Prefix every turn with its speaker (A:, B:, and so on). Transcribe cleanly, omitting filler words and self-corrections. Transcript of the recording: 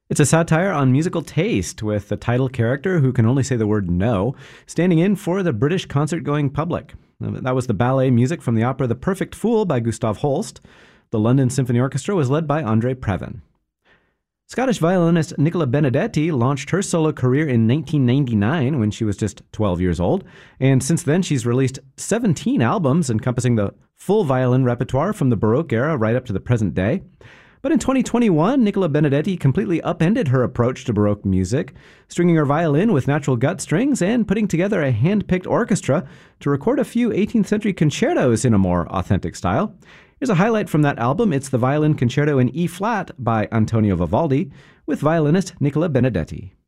A: It's a satire on musical taste, with the title character who can only say the word no, standing in for the British concert-going public. That was the ballet music from the opera The Perfect Fool by Gustav Holst. The London Symphony Orchestra was led by Andre Previn. Scottish violinist Nicola Benedetti launched her solo career in 1999 when she was just 12 years old, and since then she's released 17 albums encompassing the full violin repertoire from the Baroque era right up to the present day. But in 2021, Nicola Benedetti completely upended her approach to Baroque music, stringing her violin with natural gut strings and putting together a hand-picked orchestra to record a few 18th century concertos in a more authentic style. Here's a highlight from that album. It's the Violin Concerto in E-flat by Antonio Vivaldi with violinist Nicola Benedetti.